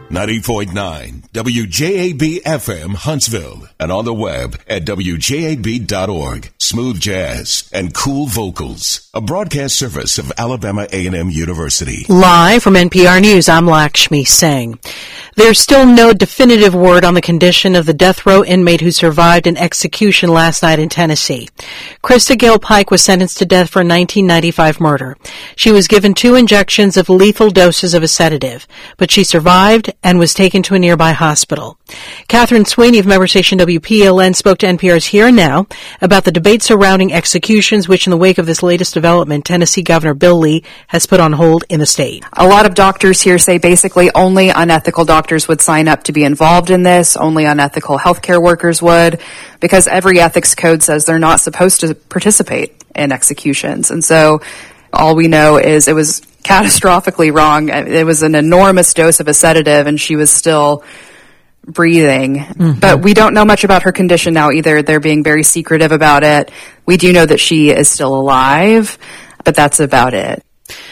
90.9 WJAB-FM Huntsville and on the web at WJAB.org. Smooth jazz and cool vocals. A broadcast service of Alabama A&M University. Live from NPR News, I'm Lakshmi Singh. There's still no definitive word on the condition of the death row inmate who survived an execution last night in Tennessee. Krista Gale Pike was sentenced to death for a 1995 murder. She was given 2 injections of lethal doses of a sedative, but she survived and was taken to a nearby hospital. Catherine Sweeney of member station WPLN spoke to NPR's Here and Now about the debate surrounding executions, which in the wake of this latest development, Tennessee Governor Bill Lee has put on hold in the state. A lot of doctors here say basically only unethical doctors would sign up to be involved in this, only unethical healthcare workers would, because every ethics code says they're not supposed to participate in executions. And so all we know is it was catastrophically wrong. It was an enormous dose of a sedative and she was still breathing. Mm-hmm. But we don't know much about her condition now either. They're being very secretive about it. We do know that she is still alive, but that's about it.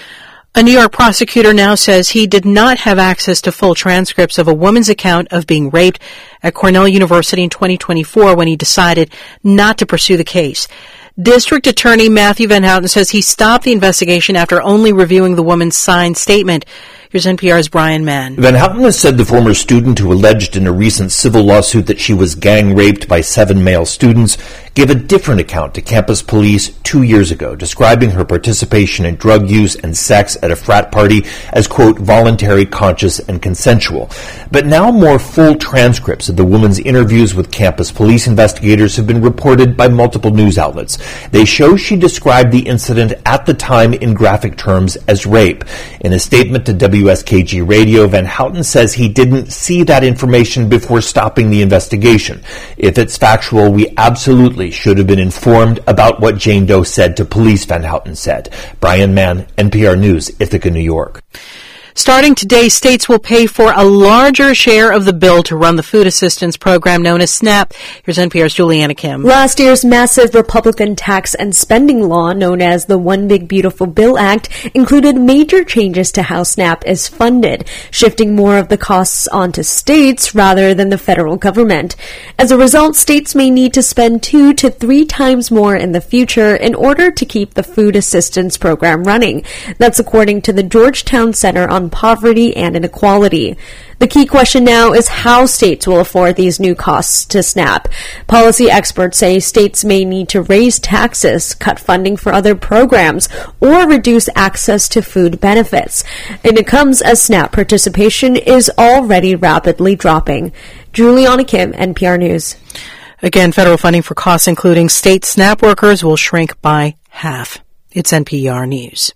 A New York prosecutor now says he did not have access to full transcripts of a woman's account of being raped at Cornell University in 2024 when he decided not to pursue the case. District Attorney Matthew Van Houten says he stopped the investigation after only reviewing the woman's signed statement. Here's NPR's Brian Mann. Van Houten has said the former student who alleged in a recent civil lawsuit that she was gang raped by 7 male students gave a different account to campus police 2 years ago, describing her participation in drug use and sex at a frat party as, quote, voluntary, conscious, and consensual. But now more full transcripts of the woman's interviews with campus police investigators have been reported by multiple news outlets. They show she described the incident at the time in graphic terms as rape. In a statement to WSKG Radio, Van Houten says he didn't see that information before stopping the investigation. If it's factual, we absolutely should have been informed about what Jane Doe said to police, Van Houten said. Brian Mann, NPR News, Ithaca, New York. Starting today, states will pay for a larger share of the bill to run the food assistance program known as SNAP. Here's NPR's Juliana Kim. Last year's massive Republican tax and spending law, known as the One Big Beautiful Bill Act, included major changes to how SNAP is funded, shifting more of the costs onto states rather than the federal government. As a result, states may need to spend 2 to 3 times more in the future in order to keep the food assistance program running. That's according to the Georgetown Center on Poverty and Inequality. The key question now is how states will afford these new costs to SNAP. Policy experts say states may need to raise taxes, cut funding for other programs, or reduce access to food benefits. And it comes as SNAP participation is already rapidly dropping. Juliana Kim, NPR News. Again, federal funding for costs including state SNAP workers will shrink by half. It's NPR News.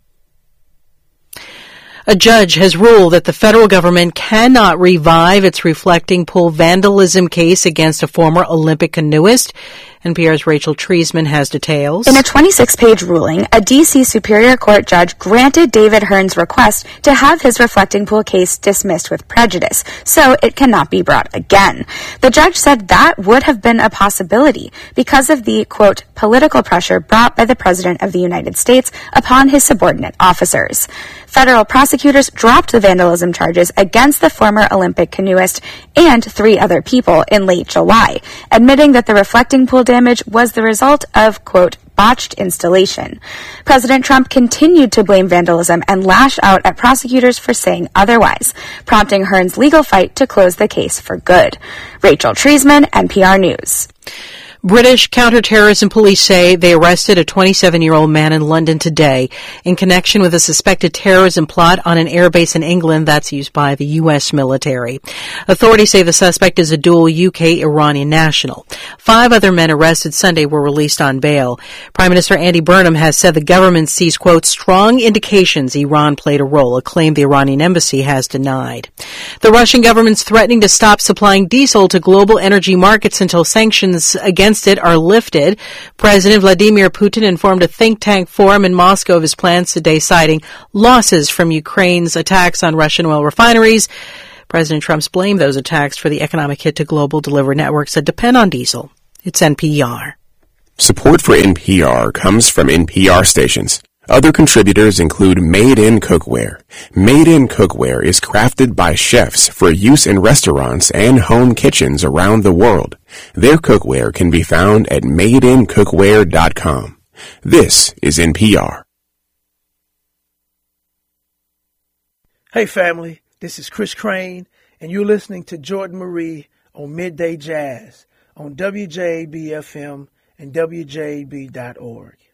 A judge has ruled that the federal government cannot revive its reflecting pool vandalism case against a former Olympic canoeist. NPR's Rachel Treisman has details. In a 26-page ruling, a D.C. Superior Court judge granted David Hearn's request to have his reflecting pool case dismissed with prejudice, so it cannot be brought again. The judge said that would have been a possibility because of the, quote, political pressure brought by the President of the United States upon his subordinate officers. Federal prosecutors dropped the vandalism charges against the former Olympic canoeist and 3 other people in late July, admitting that the reflecting pool damage was the result of, quote, botched installation. President Trump continued to blame vandalism and lash out at prosecutors for saying otherwise, prompting Hearn's legal fight to close the case for good. Rachel Treisman, NPR News. British counterterrorism police say they arrested a 27-year-old man in London today in connection with a suspected terrorism plot on an airbase in England that's used by the U.S. military. Authorities say the suspect is a dual UK-Iranian national. 5 other men arrested Sunday were released on bail. Prime Minister Andy Burnham has said the government sees, quote, strong indications Iran played a role, a claim the Iranian embassy has denied. The Russian government's threatening to stop supplying diesel to global energy markets until sanctions against it are lifted. President Vladimir Putin informed a think tank forum in Moscow of his plans today, citing losses from Ukraine's attacks on Russian oil refineries. President Trump's blamed those attacks for the economic hit to global delivery networks that depend on diesel. It's NPR. Support for NPR comes from NPR stations. Other contributors include Made In Cookware. Made In Cookware is crafted by chefs for use in restaurants and home kitchens around the world. Their cookware can be found at madeincookware.com. This is NPR. Hey family, this is Chris Crane, and you're listening to Jordan Marie on Midday Jazz on WJAB-FM and WJAB.org.